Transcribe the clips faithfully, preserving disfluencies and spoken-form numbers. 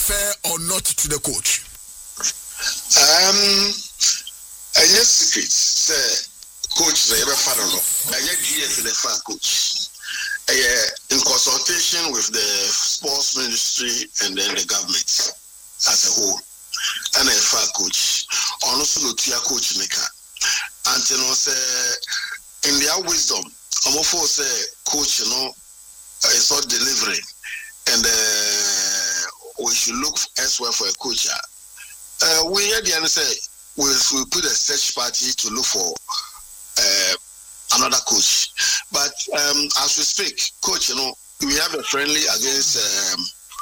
fair or not to the coach? Um, I yes, secret. Say, coach, they ever follow. I get G S the fair coach. Uh, in consultation with the sports ministry and then the government as a whole, and a fair coach. Also, the tier coach maker. And you know, say in their wisdom, I'm also say coach, you know, is not delivering, and uh, we should look elsewhere for a coach. Uh, we had the answer. We we put a search party to look for uh, another coach. But um, as we speak, coach, you know, we have a friendly against um,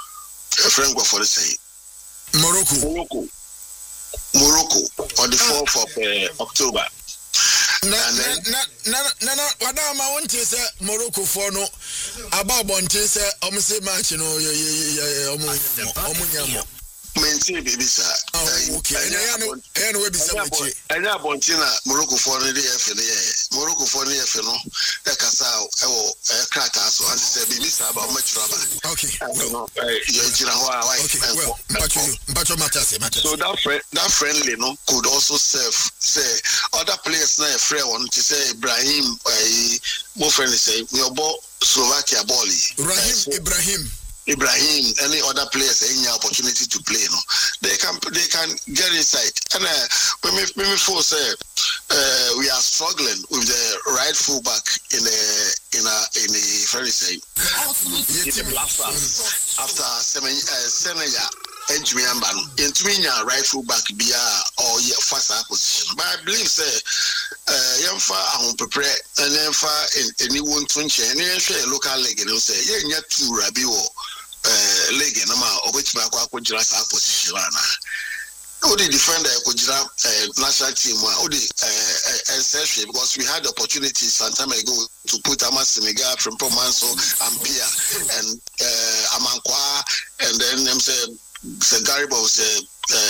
a friend for the say Morocco. Morocco. Morocco on the fourth of uh, October. Na na na na na wadama wonte se Morocco for no aba bonte se omo se match no omo omo nyamo. Maintain baby sir. Oh, okay. And I know and we be some chi. And ya bontina Morocco for no dey F no. Morocco for no F no. E kasa e wo e crack aso and say baby sir about much rubber. Okay. No, you jira ho why. Okay. Well, mpacho you. Mpacho matters, matters. So that friend that friendly no could also serve say other players na free one to say Ibrahim eh mo friend say your ball Slovakia ball. Rahim Ibrahim Ibrahim, any other players, any opportunity to play, no, they can they can get inside. And uh, when we when we force, uh, uh, we are struggling with the right fullback in the in a in the very say in the Blasters after seven uh, seven year entry and ban into me right fullback be a or faster position. But I believe say uh yamfa ahun prepare and then fa anyone to change any local league and say yeah two rabi or uh league na ma obetima kwa akojira sa position na o the defender akojira national team o the uh because we had the opportunity some time ago to put Ama Senegal from Pomanso and Pia and uh Amankwa and then them say Garibo say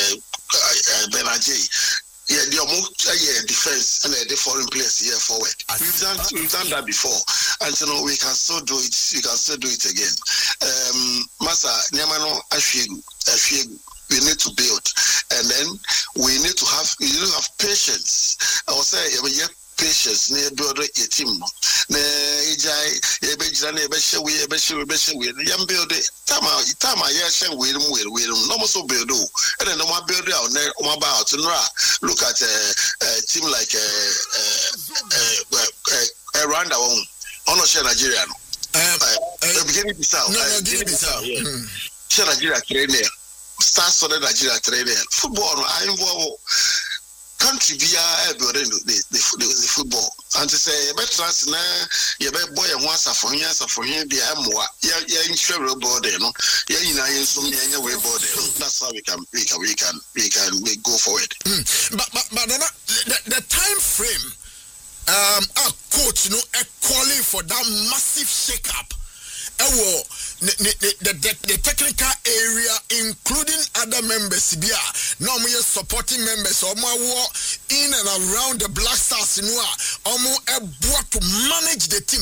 uh Benaje. Yeah, the yeah, defense and the foreign players here forward. We've done we've done that before, and you know we can still do it. We can still do it again. Um, Masa Nyamano Ashigu, Ashigu. We need to build, and then we need to have we need to have patience. I will say, yeah, patience. Ne build a team. Ne ijai ebe jira ne ebe shewe ebe shewe ebe shewe. Yam build it. Tama tama yeah shewe we them we we them. No more so build oh. And then no more build out. Ne more about to look at a uh, uh, team like a Rwanda one. Ono share Nigeria no. Um, beginning Bissau. No, no, Guinea Bissau. Share Nigeria trainer. Stars for the Nigeria trainer. Football. I involve. Country via building the, the, the, the football. And to say, better as na, you bet boy and once for him, for him, the Amwa, yeah, yeah, insurable board, no, yeah, you know, so many way board. That's how we can, we can, we can, we can we go forward. Mm. But, but, but the, the, the time frame, um, our coach, you know, a calling for that massive shake up. The, the, the, the, the technical area, including other members, normally supporting members, in and around the Black Stars, to manage the team.